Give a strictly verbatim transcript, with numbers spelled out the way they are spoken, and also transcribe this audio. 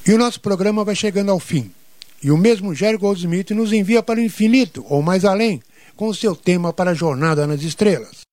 E o nosso programa vai chegando ao fim. E o mesmo Jerry Goldsmith nos envia para o infinito, ou mais além, com o seu tema para a Jornada nas Estrelas.